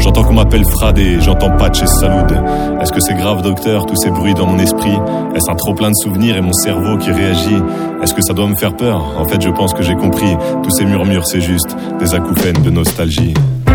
J'entends qu'on m'appelle Fradé, j'entends Patch et Salud. Est-ce que c'est grave, docteur, tous ces bruits dans mon esprit? Est-ce un trop plein de souvenirs et mon cerveau qui réagit? Est-ce que ça doit me faire peur? En fait, je pense que j'ai compris. Tous ces murmures, c'est juste des acouphènes de nostalgie.